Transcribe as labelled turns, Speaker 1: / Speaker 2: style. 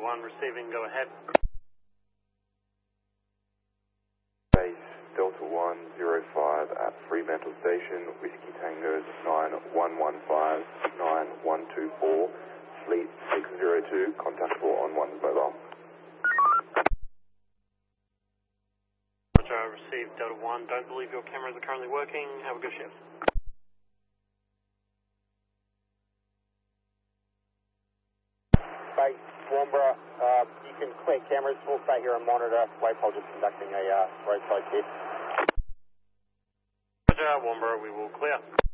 Speaker 1: 1 receiving, go ahead.
Speaker 2: Base Delta 105 at Fremantle Station, Whiskey Tango 91159124, Fleet 602, contactable on 1's mobile.
Speaker 1: Roger, received Delta 1, don't believe your cameras are currently working, have a good shift.
Speaker 3: Base Warnbro, you can clear cameras, we'll stay here and monitor. Waypole just conducting a roadside test.
Speaker 1: Roger, Warnbro, we will clear.